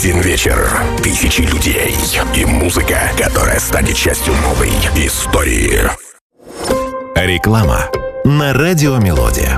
Один вечер, тысячи людей и музыка, которая станет частью новой истории. Реклама на Радио Мелодия.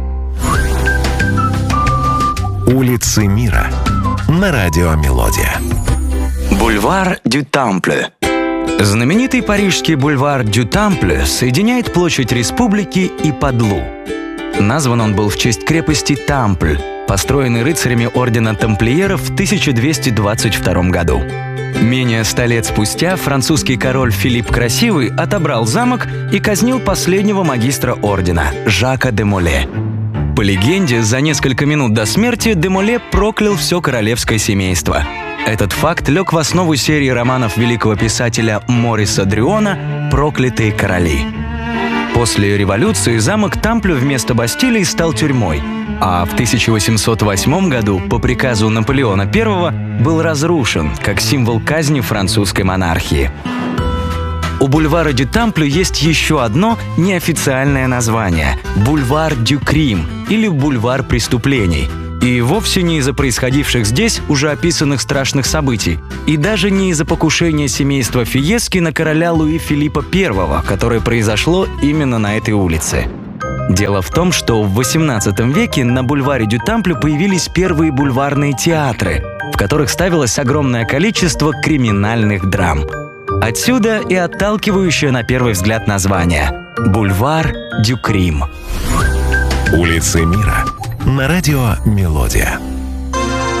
Улицы мира на Радио Мелодия. Бульвар дю Тампле. Знаменитый парижский бульвар дю Тампле соединяет площадь Республики и Падлу. Назван он был в честь крепости Тампль, построенной рыцарями ордена тамплиеров в 1222 году. Менее 100 лет спустя французский король Филипп Красивый отобрал замок и казнил последнего магистра ордена – Жака де Моле. По легенде, за несколько минут до смерти де Моле проклял все королевское семейство. Этот факт лег в основу серии романов великого писателя Мориса Дрюона «Проклятые короли». После революции замок Тамплю вместо Бастилии стал тюрьмой, а в 1808 году по приказу Наполеона I был разрушен как символ казни французской монархии. У бульвара дю Тамплю есть еще одно неофициальное название – бульвар дю Крим или бульвар преступлений. И вовсе не из-за происходивших здесь уже описанных страшных событий, и даже не из-за покушения семейства Фиески на короля Луи Филиппа I, которое произошло именно на этой улице. Дело в том, что в XVIII веке на бульваре дю Тамплю появились первые бульварные театры, в которых ставилось огромное количество криминальных драм. Отсюда и отталкивающее на первый взгляд название – бульвар дю Крим. Улицы мира на Радио Мелодия.